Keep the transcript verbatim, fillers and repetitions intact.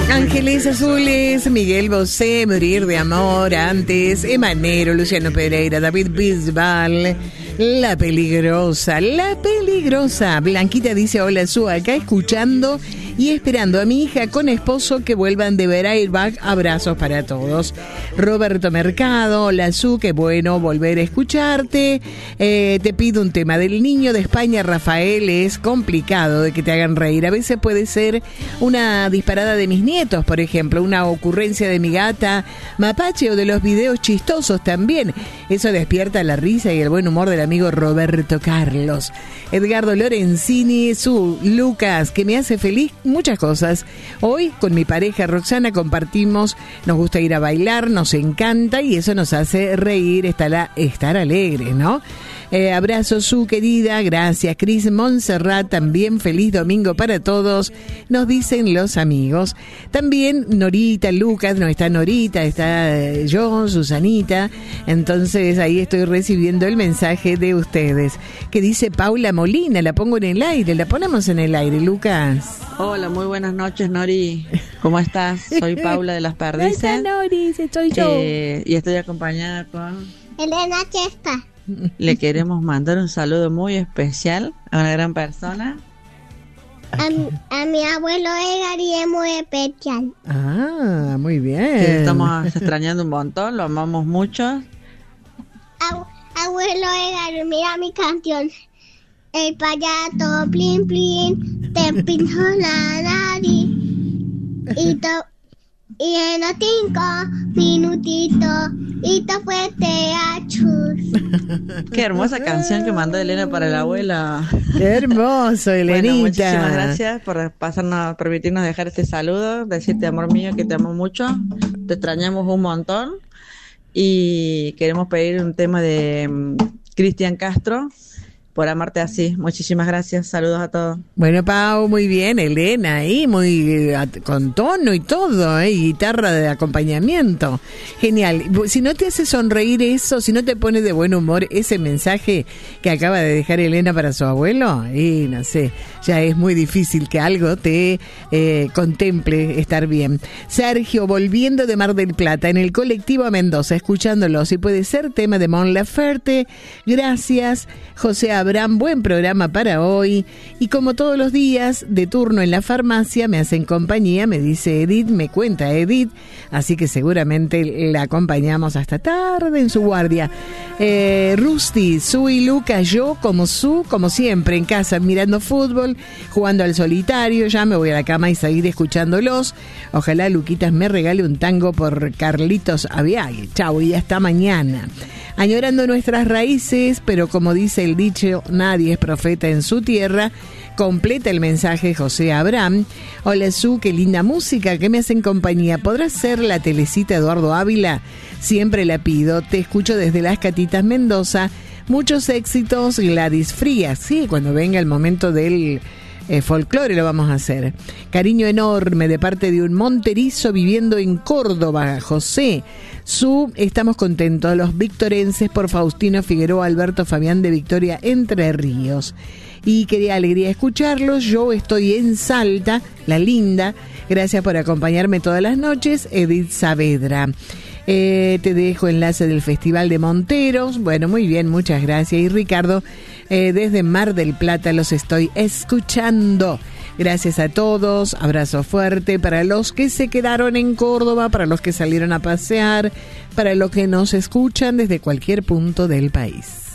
Ángeles Azules, Miguel Bosé, Morir de Amor, antes, Emanero, Luciano Pereira, David Bisbal, La Peligrosa, La Peligrosa. Blanquita dice, hola Su, acá escuchando y esperando a mi hija con esposo que vuelvan de ver Airbag. Abrazos para todos. Roberto Mercado, hola Su, qué bueno volver a escucharte. Eh, te pido un tema del niño de España, Rafael. Es complicado de que te hagan reír. A veces puede ser una disparada de mis nietos, por ejemplo, una ocurrencia de mi gata Mapache o de los videos chistosos también. Eso despierta la risa y el buen humor del amigo Roberto Carlos. Edgardo Lorenzini, Su, Lucas, que me hace feliz muchas cosas. Hoy con mi pareja Roxana compartimos, nos gusta ir a bailar, nos encanta y eso nos hace reír, estar, estar alegres, ¿no? Eh, abrazo Su querida, gracias Cris. Montserrat, también feliz domingo para todos, nos dicen los amigos. También Norita, Lucas, no está Norita, está eh, yo, Susanita. Entonces ahí estoy recibiendo el mensaje de ustedes, que dice Paula Molina. La pongo en el aire, la ponemos en el aire, Lucas. Hola, muy buenas noches, Nori. ¿Cómo estás? Soy Paula de Las Perdices. Hola, Nori, soy yo. Eh, y estoy acompañada con Elena Chesta. Le queremos mandar un saludo muy especial a una gran persona. A, a mi abuelo Edgar y es muy especial. Ah, muy bien. Que estamos extrañando un montón, lo amamos mucho. Abu, abuelo Edgar, mira mi canción. El payaso plin plin te pintó la nariz y to, y en los cinco minutitos y te fuiste a chus. Qué hermosa canción que mandó Elena para la abuela. Qué hermoso, Elenita. Bueno, muchísimas gracias por pasarnos, permitirnos dejar este saludo, decirte, amor mío, que te amo mucho, te extrañamos un montón y queremos pedir un tema de um, Cristian Castro, Por amarte así. Muchísimas gracias, saludos a todos. Bueno, Pau, muy bien, Elena, ahí, muy eh, con tono y todo, eh, y guitarra de acompañamiento. Genial. Si no te hace sonreír eso, si no te pone de buen humor ese mensaje que acaba de dejar Elena para su abuelo, y no sé, ya es muy difícil que algo te eh, contemple estar bien. Sergio, volviendo de Mar del Plata, en el colectivo a Mendoza, escuchándolo, si puede ser, tema de Mon Laferte. Gracias, José Abraham, buen programa para hoy. Y como todos los días, de turno en la farmacia, me hacen compañía, me dice Edith, me cuenta Edith, así que seguramente la acompañamos hasta tarde en su guardia. Eh, Rusty, Su y Lucas, yo como Su, como siempre, en casa, mirando fútbol, jugando al solitario, ya me voy a la cama y seguir escuchándolos. Ojalá Luquitas me regale un tango por Carlitos Aviague. Chau, y hasta mañana. Añorando nuestras raíces, pero como dice el dicho, nadie es profeta en su tierra. Completa el mensaje José Abraham. Hola Su, qué linda música que me hacen compañía. ¿Podrás ser la telecita Eduardo Ávila? Siempre la pido. Te escucho desde Las Catitas, Mendoza. Muchos éxitos, Gladys Frías. Sí, cuando venga el momento del eh, folclore lo vamos a hacer. Cariño enorme de parte de un monterizo viviendo en Córdoba, José. Su, estamos contentos, los victorenses, por Faustino Figueroa, Alberto Fabián de Victoria, Entre Ríos. Y quería alegría escucharlos. Yo estoy en Salta, la linda. Gracias por acompañarme todas las noches, Edith Saavedra. Eh, te dejo enlace del Festival de Monteros. Bueno, muy bien, muchas gracias. Y Ricardo, eh, desde Mar del Plata los estoy escuchando. Gracias a todos, abrazo fuerte para los que se quedaron en Córdoba, para los que salieron a pasear, para los que nos escuchan desde cualquier punto del país.